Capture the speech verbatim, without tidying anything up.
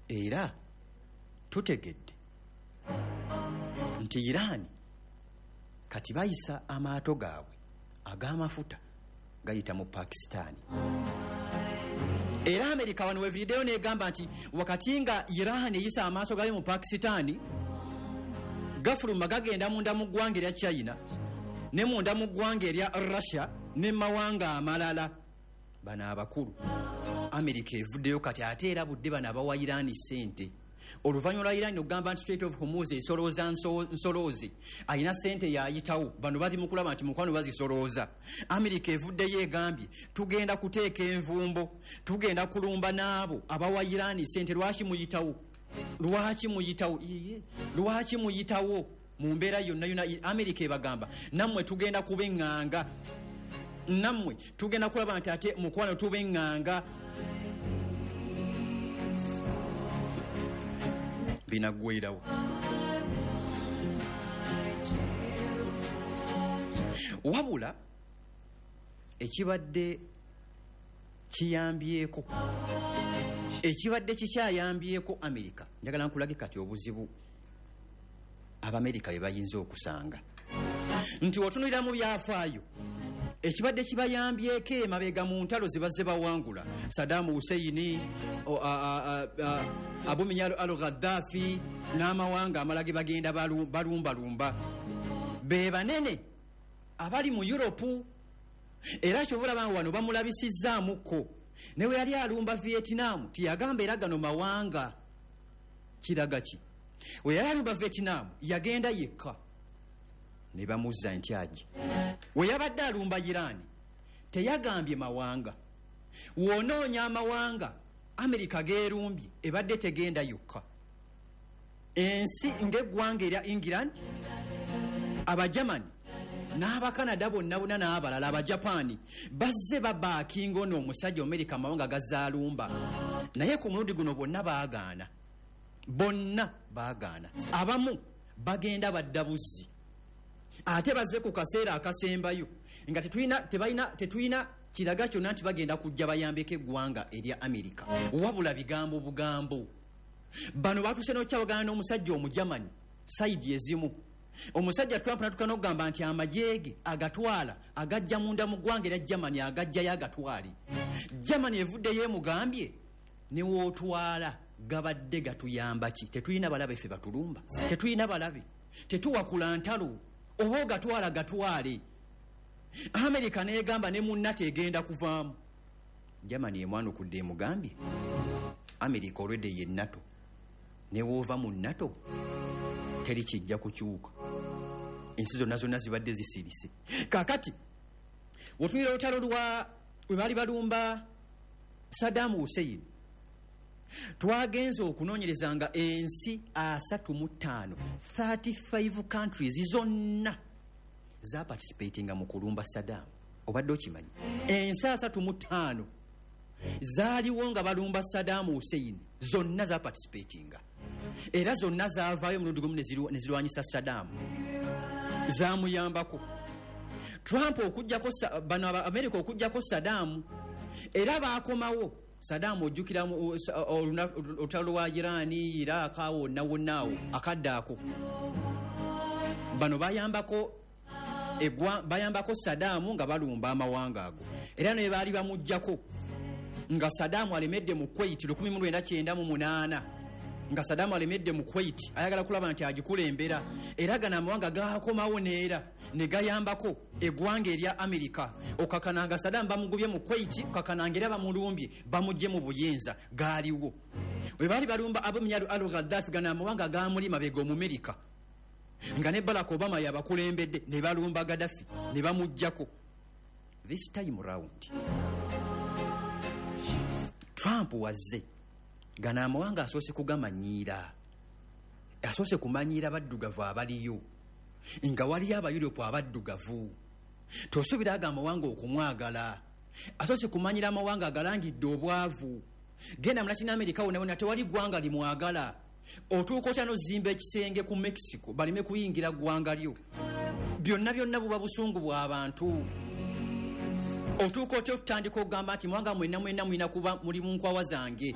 era tutegedde nti Iran kati bayisa amaato gaabwe ag'amafuta gayita mu Pakistan. Era Amerika wano weviriddeyo negamba nti wakati nga Iran eyisa amaaso gayo mu Pakistan, gafuluma gagenda munda mu ggwanga erya China ne munda mu ggwanga erya Russia ne mawanga amalala. Bano abakulu Amerika evuddeyo kati ate era budde bano abawa Iran sente. Oluvannyuma lwa Iran okugamba nti Strait of Hormuz esolooza nsoloozi ayina sente yayitawo, bano bati mukulaba nti mukwano bazisolooza. Amerika evuddeyo egambye tugenda kuteeka envumbo, tugenda kulumba n'abo abawa Iran sente. Lwaki muyitawo? Lwaki muyitawo? Iye, lwaki muyitawo? Mu mbeera yonna yonna Amerika ebagamba nammwe tugenda kubeŋŋanga, nammwe tugenda kulaba nti ate mukwano tubeŋŋanga. Binaggweerawo. Wabula ekibadde kiyambyeko, ekibadde kikyayambyeko Amerika, njagala nkulage kati obuzibu Abamerika bye bayinza okusanga nti otunulira mu byafaayo ekibadde kibayambyeko emabega mu ntalo ze bazze bawangula Saddam Hussein, Abu Muammar al-Gaddafi n'amawanga amalage bagenda balumbalumba be banene abali mu Europe. Era kyobulaba wano bamulabisizzaamuko ne we yali alumba Vietnam tiyagamba era gano mawanga kiraga ki. We yali alumba Vietnam yagenda yekka ne bamuzza nti aje. We yabadde alumba Iran teyagambye mawanga. Wonoonya amawanga Amerika geerumbye ebadde tegenda yokka. Ensi ng'eggwanga erya England, Abagermany n'Abakanada bonna bonna n'abalala Abajapani bazze babaakinga ono omusajja Amerika amawanga gazaalumba. Naye ku mulundi guno bonna baagaana, bonna baagaana. Abamu bagenda badda buzzi ate bazze ku kaseera akasembayo nga tetulina tebalina tetulina kiraga kyonna nti bagenda kujja bayambeko eggwanga erya Amerika. Wabula bigambo bugambo. Bano batuse n'okyawagana n'omusajja Omujamani saidi ezimu. Omusajja Trump natuka n'okugamba nti amajeege agatwala agajja munda mu ggwanga erya Germany agajjayo agatwale. Germany evuddeyo emugambye ne wootwala gabadde gatuyamba ki? Tetulina balabe ffe batulumba, tetulina balabe, tetuwakula ntalo, oba ogatwala gatwale. Amerika neegamba ne munna tegenda kuvaamu. Germany emwanukudde emugambye Amerika olwedde ye NATO ne woova mu NATO teri kijja kukyuka. Ensi zonna zonna zibadde zisirise. Kaakati wotunira olutalo lwa we baali balumba Saddam Hussein twagenze okunoonyereza nga ensi asatu mu ttaano thirty-five countries zonna za participating mu kulumba Saddam. Obadde okimanyi ensi asatu mu ttaano zaaliwo nga balumba Saddam Hussein, zonna za participating era zonna zaavaayo mulundi gumu ne zirwanyisa Saddam, zamuyambako. Trump okujjako bano Amerika okujjako Saddam era baakomawo. Saddam ojjukira olutalo lwa Iran, Iraq, wonna wonnaawo akaddaako. Bano bayambako egwa bayambako Saddam nga balumba amawanga ago. Era ne baali bamujjako nga Saddam alemedde mu Kuwait lukumi mu lwenda kyenda mu munaana, nga Saddam alemedde mu Kuwait ayagala kulaba nti agikulembera. Era gana amawanga gaakomawo neera ne gayambako eggwanga erya Amerika okakananga Saddam bamugubye mu Kuwait, okakananga era bamulumbye bamugye mu buyinza gaaliwo. We baali balumba Abu Muammar al-Gaddafi gana amawanga gaamuli mabega Omumerika nga ne Barack Obama yabakulembedde ne balumba Gaddafi ne bamujjako. This time round Trump wazze gana amawanga asoose kugamanyiira, asoose kumanyiira baddugavu abaliyo nga waliyo Abayuropu abaddugavu. Tosuubira aga amawanga okumwagala, asoose kumanyira amawanga agalangidde obwavu. Genda mu Latin America wonna wonna tewali ggwanga limwagala. Otuuka otya n'ozimba ekisenge ku Mexico baleme kuyingira ggwanga lyo. Byonna byonna buba busungu bw'abantu. Otuuka otya okutandika okugamba nti mwanga mwenna mwenna mulina kuba muli mu nkwawa zange.